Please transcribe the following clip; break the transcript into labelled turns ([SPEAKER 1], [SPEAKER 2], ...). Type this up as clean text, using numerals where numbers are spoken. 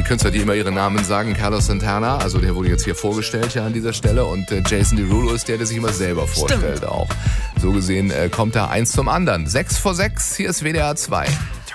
[SPEAKER 1] die Künstler, die immer ihre Namen sagen. Carlos Santana, also der wurde jetzt hier vorgestellt ja an dieser Stelle. Und Jason Derulo ist der sich immer selber vorstellt auch. So gesehen kommt da eins zum anderen. 6 vor 6, hier ist WDR 2.